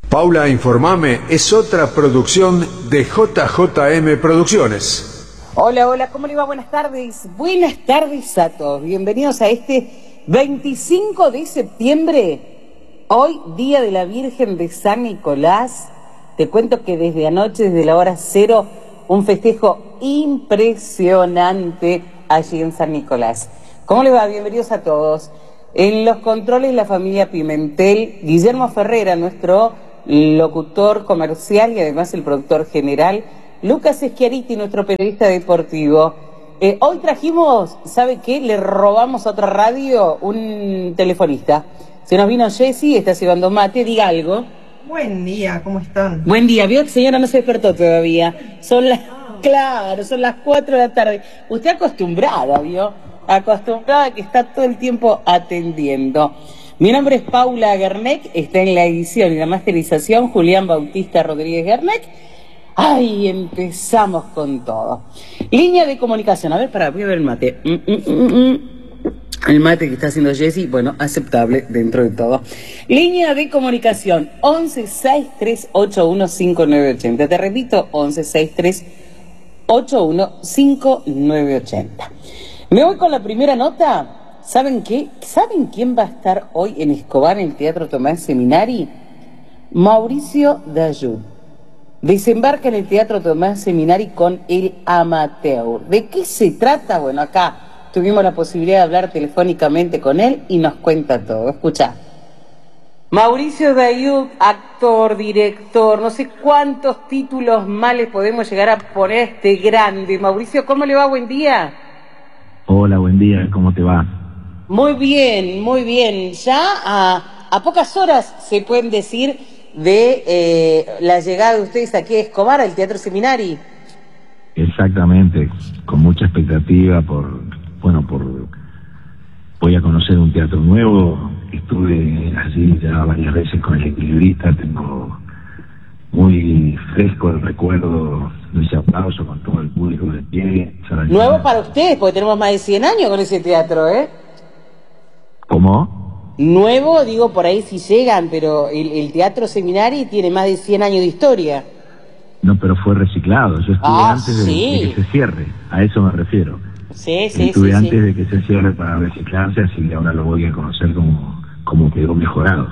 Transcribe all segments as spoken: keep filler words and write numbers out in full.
Paula, Informame es otra producción de J J M Producciones. Hola, hola, ¿cómo le va? Buenas tardes. Buenas tardes a todos. Bienvenidos a este veinticinco de septiembre, hoy Día de la Virgen de San Nicolás. Te cuento que desde anoche, desde la hora cero, un festejo impresionante allí en San Nicolás. ¿Cómo le va? Bienvenidos a todos. En los controles, la familia Pimentel, Guillermo Ferrera, nuestro locutor comercial y además el productor general, Lucas Schiariti, nuestro periodista deportivo. Eh, hoy trajimos, ¿sabe qué? Le robamos a otra radio un telefonista. Se nos vino Jessy, está llevando mate, diga algo. Buen día, ¿cómo están? Buen día, vio que señora no se despertó todavía. Son las, claro, son las cuatro de la tarde. Usted acostumbrada, vio, acostumbrada a que está todo el tiempo atendiendo. Mi nombre es Paula Gerneck, está en la edición y la masterización Julián Bautista Rodríguez Gerneck. Ay, empezamos con todo. Línea de comunicación, a ver, para, voy a ver el mate. Mm, mm, mm, mm. El mate que está haciendo Jessy, bueno, aceptable dentro de todo. Línea de comunicación, once sesenta y tres ochenta y uno cincuenta y nueve ochenta. Te repito, once sesenta y tres ochenta y uno cincuenta y nueve ochenta. Me voy con la primera nota. ¿Saben qué? ¿Saben quién va a estar hoy en Escobar, en el Teatro Tomás Seminari? Mauricio Dayú. Desembarca en el Teatro Tomás Seminari con El Amateur. ¿De qué se trata? Bueno, acá tuvimos la posibilidad de hablar telefónicamente con él y nos cuenta todo. Escucha. Mauricio Dayú, actor, director, no sé cuántos títulos más le podemos llegar a poner a este grande. Mauricio, ¿cómo le va? Buen día. Hola, buen día, ¿cómo te va? Muy bien, muy bien. Ya a, a pocas horas se pueden decir de eh, la llegada de ustedes aquí a Escobar, al Teatro Seminari. Exactamente, con mucha expectativa por, bueno, por, voy a conocer un teatro nuevo, estuve allí ya varias veces con El Equilibrista, tengo muy fresco el recuerdo de ese aplauso con todo el público de pie. Nuevo para ustedes, porque tenemos más de cien años con ese teatro, ¿eh? ¿Cómo? Nuevo, digo, por ahí si llegan, pero el, el Teatro Seminari tiene más de cien años de historia. No, pero fue reciclado. Yo estuve ah, antes de, sí. de que se cierre, a eso me refiero. Sí, sí, estuve sí. antes sí. de que se cierre para reciclarse, así que ahora lo voy a conocer como, como quedó mejorado.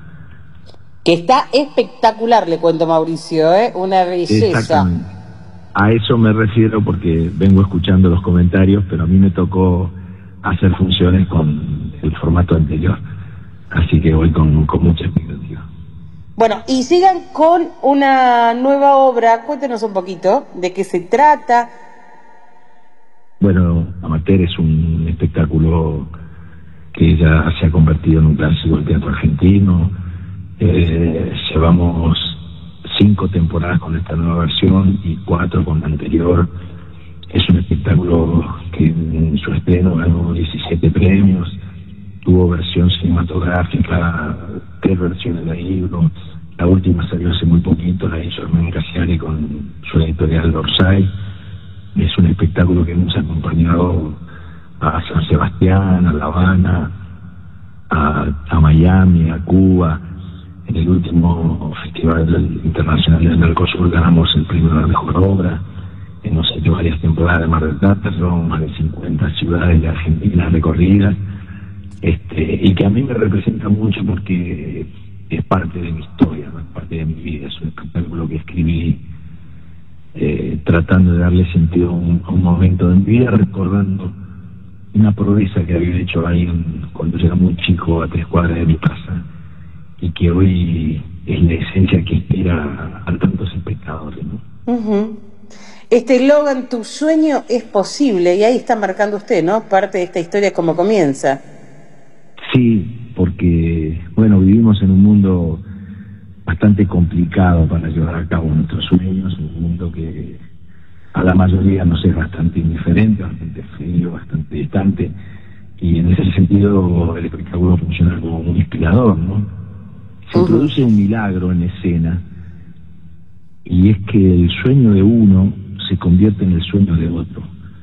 Que está espectacular, le cuento, Mauricio, ¿eh? Una belleza. Exactamente. A eso me refiero porque vengo escuchando los comentarios, pero a mí me tocó hacer funciones con el formato anterior. Así que voy con, con mucha expectativa. Bueno, y sigan con una nueva obra. Cuéntenos un poquito de qué se trata. Bueno, Amateur es un espectáculo que ya se ha convertido en un clásico del teatro argentino. Eh, llevamos cinco temporadas con esta nueva versión y cuatro con la anterior. Es un espectáculo que en su estreno ganó diecisiete premios. Tuvo versión cinematográfica, tres versiones de libro. La última salió hace muy poquito, la hizo Hernán Casiari con su editorial Dorsay. Es un espectáculo que hemos acompañado a San Sebastián, a La Habana, a, a Miami, a Cuba. En el último Festival Internacional del Mercosur ganamos el premio a la mejor obra. Hemos hecho varias temporadas de Mar del Plata, son más de cincuenta ciudades de Argentina recorridas. Este, y que a mí me representa mucho porque es parte de mi historia, ¿no? Es parte de mi vida. Es un espectáculo que escribí eh, tratando de darle sentido a un, a un momento de mi vida, recordando una promesa que había hecho ahí en, cuando yo era muy chico, a tres cuadras de mi casa, y que hoy es la esencia que inspira a, a tantos espectadores, ¿no? Uh-huh. Este eslogan, tu sueño es posible, y ahí está marcando usted, ¿no? Parte de esta historia, cómo comienza. Sí, porque, bueno, vivimos en un mundo bastante complicado para llevar a cabo nuestros sueños, un mundo que a la mayoría nos es bastante indiferente, bastante frío, bastante distante, y en ese sentido el espectáculo funciona como un inspirador, ¿no? Se uh-huh. produce un milagro en escena, y es que el sueño de uno se convierte en el sueño de otro.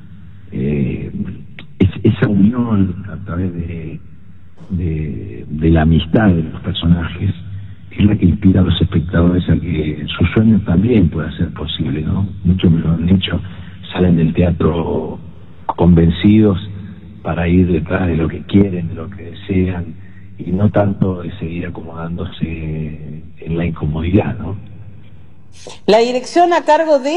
Eh, es, esa unión a través de De, de la amistad de los personajes es la que inspira a los espectadores a que su sueño también pueda ser posible, ¿no? Muchos me lo han dicho, salen del teatro convencidos para ir detrás de lo que quieren, de lo que desean, y no tanto de seguir acomodándose en la incomodidad, ¿no? La dirección a cargo de...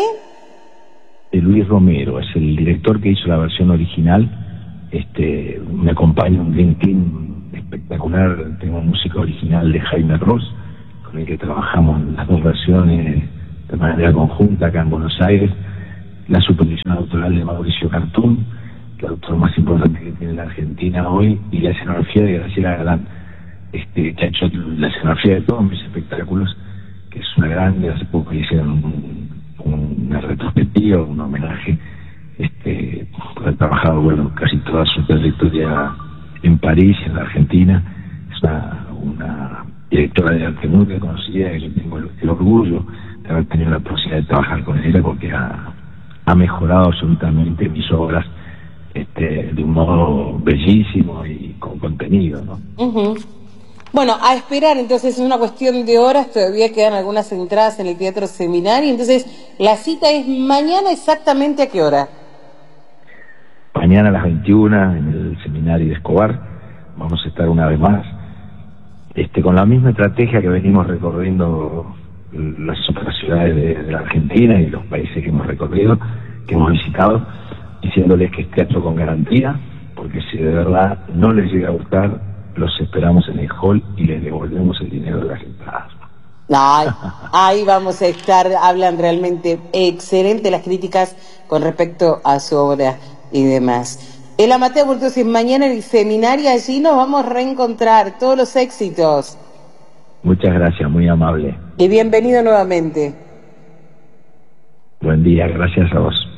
de Luis Romero, es el director que hizo la versión original. Este, me acompaña un Dream Team espectacular, tengo música original de Jaime Ross, con el que trabajamos en las dos versiones de manera conjunta acá en Buenos Aires, la supervisión autoral de Mauricio Cartún, el autor más importante que tiene la Argentina hoy, y la escenografía de Graciela Galán, este, que ha hecho la escenografía de todos mis espectáculos, que es una grande. Hace poco hicieron un, un, una retrospectiva, un homenaje, este, ha trabajado, bueno, casi toda su trayectoria en París, en la Argentina. Es una, una directora de arte muy reconocida, que yo tengo el, el orgullo de haber tenido la posibilidad de trabajar con ella, porque ha, ha mejorado absolutamente mis obras este, de un modo bellísimo y con contenido, ¿no? Uh-huh. Bueno, a esperar, entonces, es una cuestión de horas, todavía quedan algunas entradas en el Teatro Seminario, entonces, la cita es mañana, ¿exactamente a qué hora? Mañana a las veintiuna en el Seminario de Escobar. Vamos a estar una vez más este, con la misma estrategia que venimos recorriendo las otras ciudades de, de la Argentina y los países que hemos recorrido, que hemos visitado, diciéndoles que es teatro con garantía, porque si de verdad no les llega a gustar, los esperamos en el hall y les devolvemos el dinero de las entradas. Ay, ahí vamos a estar. Hablan realmente excelente las críticas con respecto a su obra y demás. El amateur, entonces mañana en el Seminario, allí nos vamos a reencontrar. Todos los éxitos. Muchas gracias, muy amable. Y bienvenido nuevamente. Buen día, gracias a vos.